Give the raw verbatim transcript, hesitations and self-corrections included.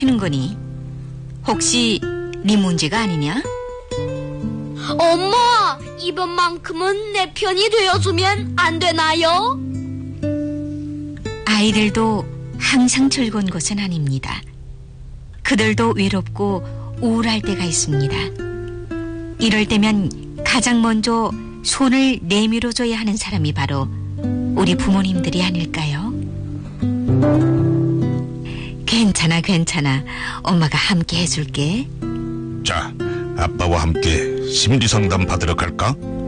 하는 거니? 혹시 네 문제가 아니냐? 엄마, 이번만큼은 내 편이 되어주면 안 되나요? 아이들도 항상 즐거운 것은 아닙니다. 그들도 외롭고 우울할 때가 있습니다. 이럴 때면 가장 먼저 손을 내밀어줘야 하는 사람이 바로 우리 부모님들이 아닐까요? 괜찮아, 괜찮아. 엄마가 함께 해줄게. 자, 아빠와 함께 심리상담 받으러 갈까?